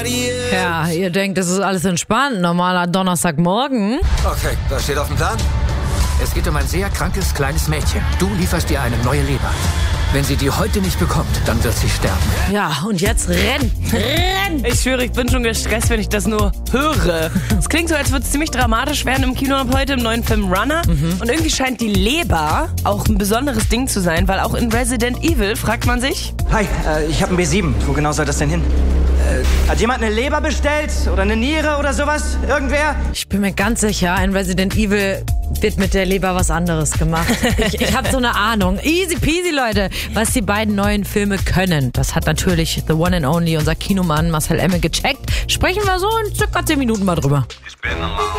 Ja, ihr denkt, das ist alles entspannt. Normaler Donnerstagmorgen. Okay, was steht auf dem Plan? Es geht um ein sehr krankes kleines Mädchen. Du lieferst ihr eine neue Leber. Wenn sie die heute nicht bekommt, dann wird sie sterben. Ja, und jetzt renn! Ich schwöre, ich bin schon gestresst, wenn ich das nur höre. Es klingt so, als würde es ziemlich dramatisch werden im Kino ab heute im neuen Film Runner. Und irgendwie scheint die Leber auch ein besonderes Ding zu sein, weil auch in Resident Evil fragt man sich... Hi, ich habe ein B7. Wo genau soll das denn hin? Hat jemand eine Leber bestellt? Oder eine Niere oder sowas? Irgendwer? Ich bin mir ganz sicher, in Resident Evil wird mit der Leber was anderes gemacht. Ich habe so eine Ahnung. Easy peasy, Leute. Was die beiden neuen Filme können, das hat natürlich the one and only unser Kinomann Marcel Emme gecheckt. Sprechen wir so in circa 10 Minuten mal drüber.